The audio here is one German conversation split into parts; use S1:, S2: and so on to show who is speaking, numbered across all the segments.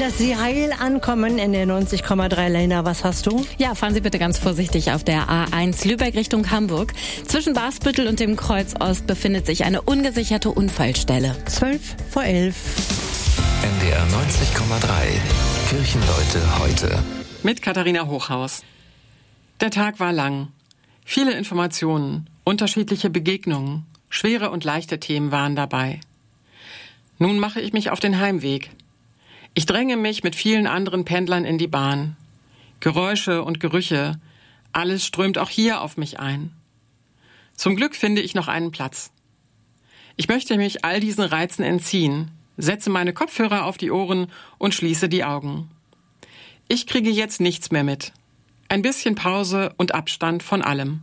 S1: dass Sie heil ankommen in der 90,3. Lena, was hast du?
S2: Ja, fahren Sie bitte ganz vorsichtig auf der A1 Lübeck Richtung Hamburg. Zwischen Basbüttel und dem Kreuz Ost befindet sich eine ungesicherte Unfallstelle.
S1: 11:11.
S3: NDR 90,3. Kirchenleute heute.
S4: Mit Katharina Hochhaus. Der Tag war lang. Viele Informationen, unterschiedliche Begegnungen, schwere und leichte Themen waren dabei. Nun mache ich mich auf den Heimweg. Ich dränge mich mit vielen anderen Pendlern in die Bahn. Geräusche und Gerüche, alles strömt auch hier auf mich ein. Zum Glück finde ich noch einen Platz. Ich möchte mich all diesen Reizen entziehen, setze meine Kopfhörer auf die Ohren und schließe die Augen. Ich kriege jetzt nichts mehr mit. Ein bisschen Pause und Abstand von allem.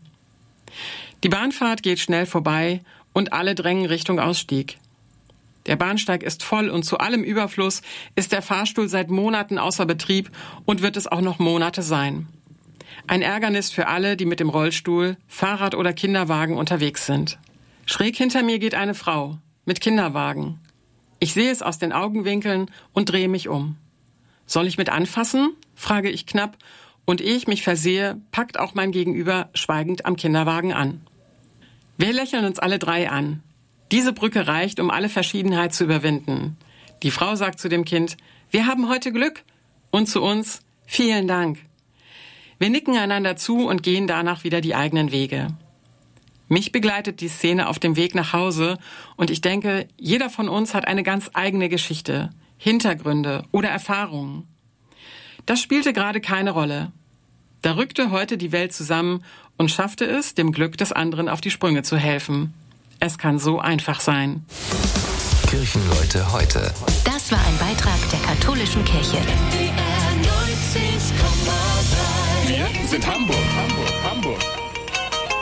S4: Die Bahnfahrt geht schnell vorbei und alle drängen Richtung Ausstieg. Der Bahnsteig ist voll und zu allem Überfluss ist der Fahrstuhl seit Monaten außer Betrieb und wird es auch noch Monate sein. Ein Ärgernis für alle, die mit dem Rollstuhl, Fahrrad oder Kinderwagen unterwegs sind. Schräg hinter mir geht eine Frau mit Kinderwagen. Ich sehe es aus den Augenwinkeln und drehe mich um. Soll ich mit anfassen? Frage ich knapp und ehe ich mich versehe, packt auch mein Gegenüber schweigend am Kinderwagen an. Wir lächeln uns alle drei an. Diese Brücke reicht, um alle Verschiedenheit zu überwinden. Die Frau sagt zu dem Kind, wir haben heute Glück. Und zu uns, vielen Dank. Wir nicken einander zu und gehen danach wieder die eigenen Wege. Mich begleitet die Szene auf dem Weg nach Hause und ich denke, jeder von uns hat eine ganz eigene Geschichte, Hintergründe oder Erfahrungen. Das spielte gerade keine Rolle. Da rückte heute die Welt zusammen und schaffte es, dem Glück des anderen auf die Sprünge zu helfen. Es kann so einfach sein.
S3: Kirchenleute heute.
S5: Das war ein Beitrag der katholischen Kirche.
S6: Wir sind Hamburg.